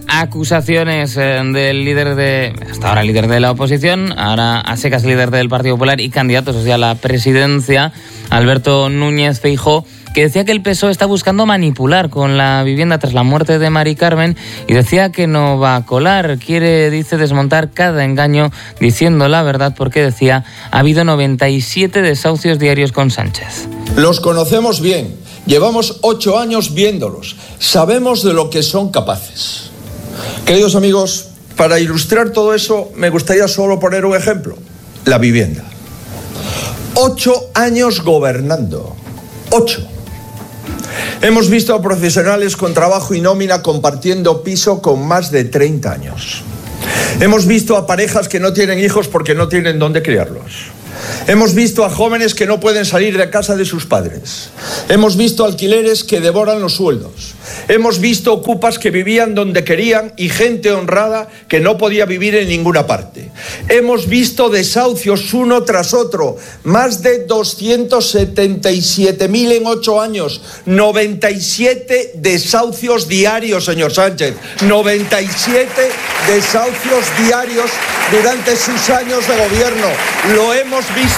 acusaciones del líder hasta ahora líder de la oposición, ahora a secas líder del Partido Popular y candidato a la presidencia, Alberto Núñez Feijóo, que decía que el PSOE está buscando manipular con la vivienda tras la muerte de Mari Carmen y decía que no va a colar. Dice, desmontar cada engaño diciendo la verdad porque decía ha habido 97 desahucios diarios con Sánchez. Los conocemos bien, llevamos 8 años viéndolos, sabemos de lo que son capaces. Queridos amigos, para ilustrar todo eso me gustaría solo poner un ejemplo, la vivienda. 8 años gobernando, 8. Hemos visto a profesionales con trabajo y nómina compartiendo piso con más de 30 años. Hemos visto a parejas que no tienen hijos porque no tienen dónde criarlos. Hemos visto a jóvenes que no pueden salir de casa de sus padres. Hemos visto alquileres que devoran los sueldos. Hemos visto ocupas que vivían donde querían y gente honrada que no podía vivir en ninguna parte. Hemos visto desahucios uno tras otro, más de 277.000 en 8 años, 97 desahucios diarios, señor Sánchez, 97 desahucios diarios durante sus años de gobierno. Lo hemos visto.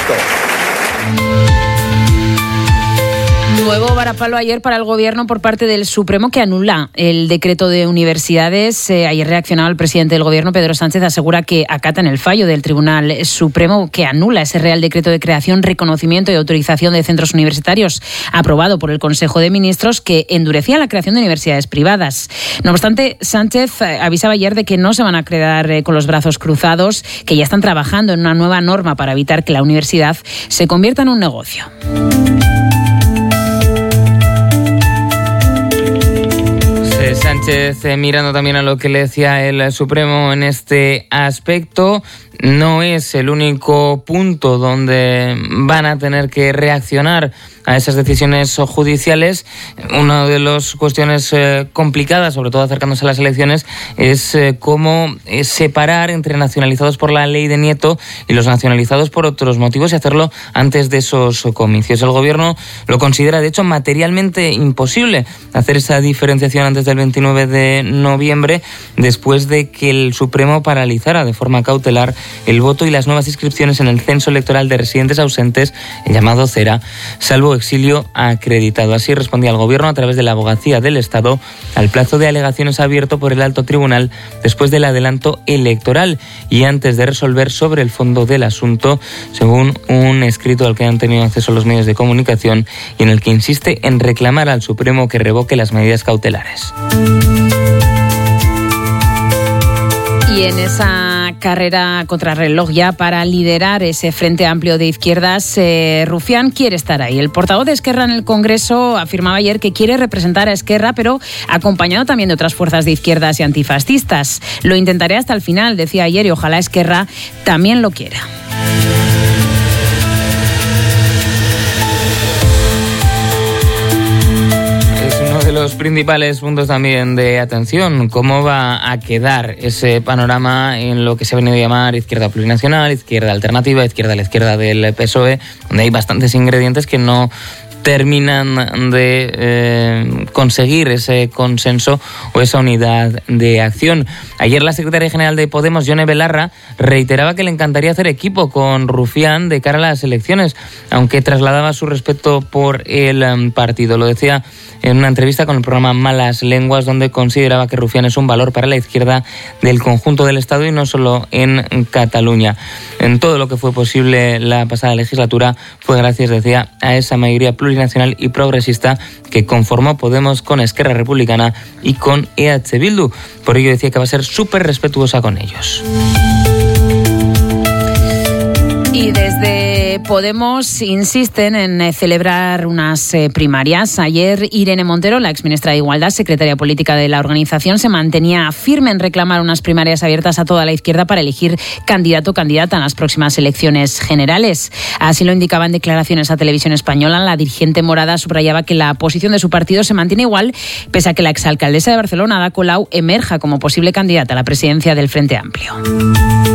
Nuevo varapalo ayer para el Gobierno por parte del Supremo que anula el decreto de universidades. Ayer reaccionaba el presidente del Gobierno, Pedro Sánchez, asegura que acatan el fallo del Tribunal Supremo que anula ese Real Decreto de creación, reconocimiento y autorización de centros universitarios aprobado por el Consejo de Ministros que endurecía la creación de universidades privadas. No obstante, Sánchez avisaba ayer de que no se van a quedar con los brazos cruzados, que ya están trabajando en una nueva norma para evitar que la universidad se convierta en un negocio. Sánchez, mirando también a lo que le decía el Supremo en este aspecto, no es el único punto donde van a tener que reaccionar a esas decisiones judiciales. Una de las cuestiones complicadas, sobre todo acercándose a las elecciones, es cómo separar entre nacionalizados por la ley de Nieto y los nacionalizados por otros motivos y hacerlo antes de esos comicios. El Gobierno lo considera, de hecho, materialmente imposible hacer esa diferenciación antes del 29 de noviembre, después de que el Supremo paralizara de forma cautelar el voto y las nuevas inscripciones en el censo electoral de residentes ausentes, el llamado CERA, salvo exilio acreditado. Así respondía el Gobierno a través de la Abogacía del Estado al plazo de alegaciones abierto por el Alto Tribunal después del adelanto electoral y antes de resolver sobre el fondo del asunto, según un escrito al que han tenido acceso los medios de comunicación y en el que insiste en reclamar al Supremo que revoque las medidas cautelares. Y en esa carrera contrarreloj ya para liderar ese Frente Amplio de izquierdas, Rufián quiere estar ahí. El portavoz de Esquerra en el Congreso afirmaba ayer que quiere representar a Esquerra, pero acompañado también de otras fuerzas de izquierdas y antifascistas. Lo intentaré hasta el final, decía ayer, y ojalá Esquerra también lo quiera. Los principales puntos también de atención, cómo va a quedar ese panorama en lo que se ha venido a llamar izquierda plurinacional, izquierda alternativa, izquierda a la izquierda del PSOE, donde hay bastantes ingredientes que no terminan de conseguir ese consenso o esa unidad de acción. Ayer la secretaria general de Podemos, Yone Belarra, reiteraba que le encantaría hacer equipo con Rufián de cara a las elecciones, aunque trasladaba su respeto por el partido. Lo decía en una entrevista con el programa Malas Lenguas, donde consideraba que Rufián es un valor para la izquierda del conjunto del Estado y no solo en Cataluña. En todo lo que fue posible la pasada legislatura fue gracias, decía, a esa mayoría plurinacional y progresista que conformó Podemos con Esquerra Republicana y con EH Bildu. Por ello decía que va a ser súper respetuosa con ellos. Y desde Podemos insisten en celebrar unas primarias. Ayer Irene Montero, la exministra de Igualdad, secretaria política de la organización, se mantenía firme en reclamar unas primarias abiertas a toda la izquierda para elegir candidato o candidata en las próximas elecciones generales. Así lo indicaba en declaraciones a Televisión Española. La dirigente morada subrayaba que la posición de su partido se mantiene igual, pese a que la exalcaldesa de Barcelona, Ada Colau, emerja como posible candidata a la presidencia del Frente Amplio.